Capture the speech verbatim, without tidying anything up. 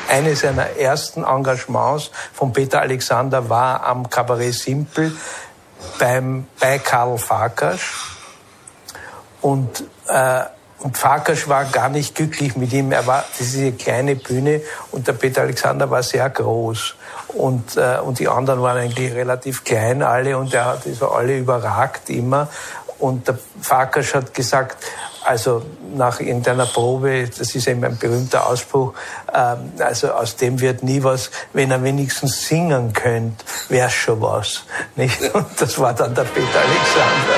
eines seiner ersten Engagements von Peter Alexander war am Kabarett Simpel beim, bei Karl Farkas. Und, äh, und Farkas war gar nicht glücklich mit ihm. Er war, das ist eine kleine Bühne und der Peter Alexander war sehr groß. Und, äh, und die anderen waren eigentlich relativ klein alle und er hat so alle überragt immer. Und der Farkas hat gesagt, also nach irgendeiner Probe, das ist eben ein berühmter Ausspruch, ähm, also aus dem wird nie was, wenn er wenigstens singen könnte, wär's schon was. Nicht? Und das war dann der Peter Alexander.